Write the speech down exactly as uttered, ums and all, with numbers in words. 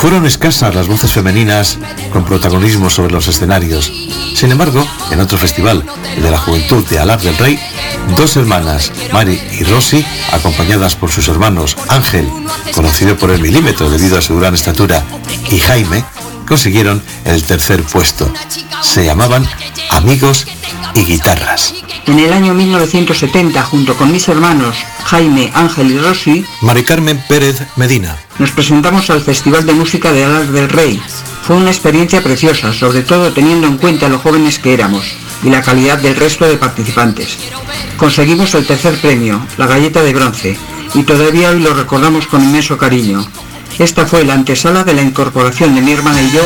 Fueron escasas las voces femeninas con protagonismo sobre los escenarios. Sin embargo, en otro festival, el de la juventud de Alhar del Rey, dos hermanas, Mari y Rosy, acompañadas por sus hermanos Ángel, conocido por el milímetro debido a su gran estatura, y Jaime, consiguieron el tercer puesto. Se llamaban Amigos y Guitarras. En el año mil novecientos setenta, junto con mis hermanos Jaime, Ángel y Rosy, Mari Carmen Pérez Medina, nos presentamos al Festival de Música de Alhar del Rey. Fue una experiencia preciosa, sobre todo teniendo en cuenta lo jóvenes que éramos y la calidad del resto de participantes. Conseguimos el tercer premio, la galleta de bronce, y todavía hoy lo recordamos con inmenso cariño. Esta fue la antesala de la incorporación de mi hermana y yo